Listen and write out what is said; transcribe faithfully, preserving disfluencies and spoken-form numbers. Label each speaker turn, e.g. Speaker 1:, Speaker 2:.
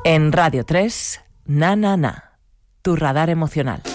Speaker 1: En Radio tres, Na Na Na, tu radar emocional.